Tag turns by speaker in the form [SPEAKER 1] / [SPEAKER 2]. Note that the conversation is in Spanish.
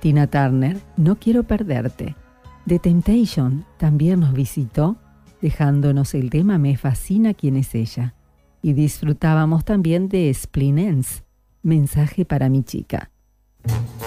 [SPEAKER 1] Tina Turner, No quiero perderte. The Temptation también nos visitó, dejándonos el tema Me fascina quién es ella. Y disfrutábamos también de Split Enz, Mensaje para mi chica.